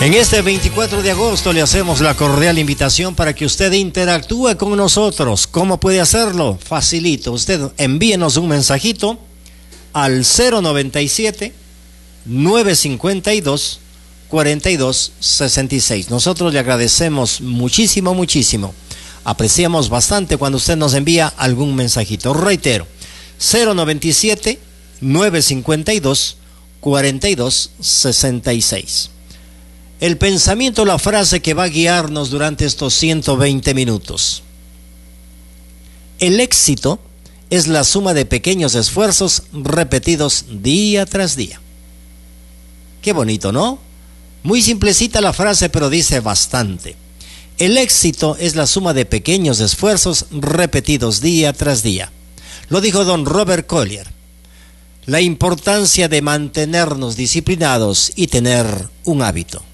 En este 24 de agosto le hacemos la cordial invitación para que usted interactúe con nosotros. ¿Cómo puede hacerlo? Facilito. Usted envíenos un mensajito al 097-952-4266. Nosotros le agradecemos muchísimo, muchísimo. Apreciamos bastante cuando usted nos envía algún mensajito. Reitero, 097-952-4266. El pensamiento, la frase que va a guiarnos durante estos 120 minutos. El éxito es la suma de pequeños esfuerzos repetidos día tras día. Qué bonito, ¿no? Muy simplecita la frase, pero dice bastante. El éxito es la suma de pequeños esfuerzos repetidos día tras día. Lo dijo don Robert Collier. La importancia de mantenernos disciplinados y tener un hábito.